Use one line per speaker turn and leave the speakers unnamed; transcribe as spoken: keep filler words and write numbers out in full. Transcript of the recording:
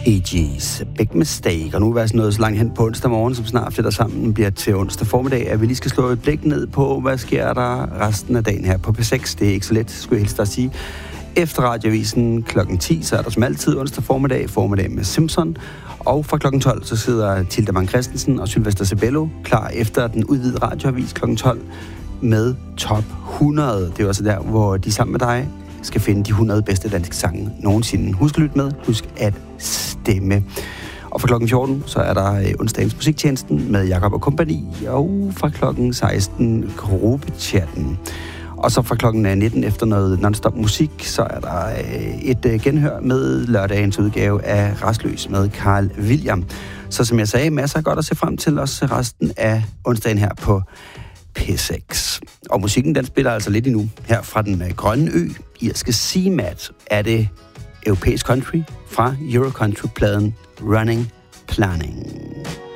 Bee Gees, Big Mistake, og nu er vi altså nået så langt hen på onsdag morgen, som snart fletter sammen bliver til onsdag formiddag, at vi lige skal slå et blik ned på, hvad sker der resten af dagen her på P seks. Det er ikke så let, skulle jeg helst at sige. Efter radioavisen klokken ti, så er der som altid onsdag formiddag, formiddag med Simpson, og fra klokken tolv, så sidder Tilda Mang Christensen og Sylvester Sebello klar efter den udvidede radioavis klokken tolv med Top hundrede. Det er også der, hvor de sammen med dig skal finde de hundrede bedste danske sange nogensinde. Husk at lytte med, husk at stemme. Og fra klokken fjorten, så er der øh, onsdagens musiktjenesten med Jakob og Kompagni, og fra klokken seksten gruppechatten. Og så fra klokken nitten efter noget non-stop musik, så er der øh, et øh, genhør med lørdagens udgave af Rastløs med Carl William. Så som jeg sagde, masser af godt at se frem til også resten af onsdagen her på P seks. Og musikken, den spiller altså lidt endnu. Her fra den øh, grønne ø, irske Seamat, er det europæisk country fra Eurocountry-pladen Running Planning.